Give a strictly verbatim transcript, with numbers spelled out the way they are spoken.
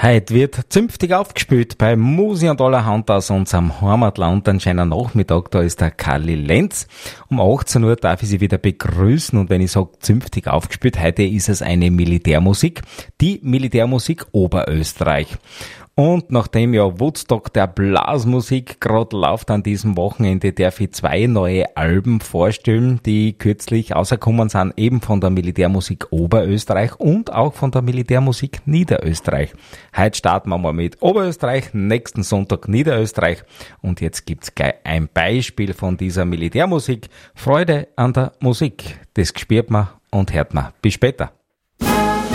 Heute wird zünftig aufgespielt bei Musi und allerhand aus unserem Heimatland. Ein schöner Nachmittag, da ist der Karli Lenz. Um achtzehn Uhr darf ich Sie wieder begrüßen und wenn ich sage zünftig aufgespielt, heute ist es eine Militärmusik, die Militärmusik Oberösterreich. Und nachdem ja Woodstock der Blasmusik gerade läuft an diesem Wochenende, darf ich zwei neue Alben vorstellen, die kürzlich rausgekommen sind, eben von der Militärmusik Oberösterreich und auch von der Militärmusik Niederösterreich. Heute starten wir mal mit Oberösterreich, nächsten Sonntag Niederösterreich und jetzt gibt's gleich ein Beispiel von dieser Militärmusik. Freude an der Musik, das spürt man und hört man. Bis später.